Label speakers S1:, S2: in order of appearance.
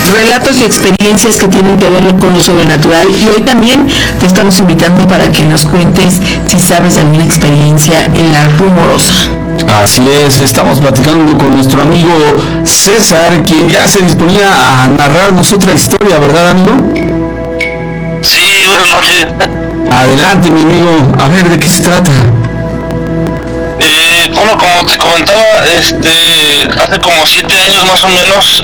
S1: relatos y experiencias que tienen que ver con lo sobrenatural. Y hoy también te estamos invitando para que nos cuentes si sabes de alguna experiencia en la rumorosa.
S2: Así es, estamos platicando con nuestro amigo César, quien ya se disponía a narrarnos otra historia, ¿verdad, amigo?
S3: Sí, buenas noches.
S2: Adelante, mi amigo, a ver, ¿de qué se trata?
S3: Bueno, como te comentaba, hace como 7 años más o menos,